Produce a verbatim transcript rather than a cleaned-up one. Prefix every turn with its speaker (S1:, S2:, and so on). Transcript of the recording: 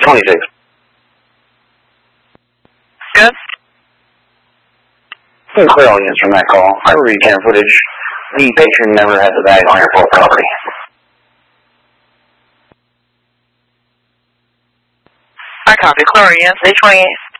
S1: twenty-six.
S2: Good.
S1: Clear audience from that call. I reviewed camera footage. The patron never has a bag on airport property.
S2: I copy. Clear audience. A twenty-eight.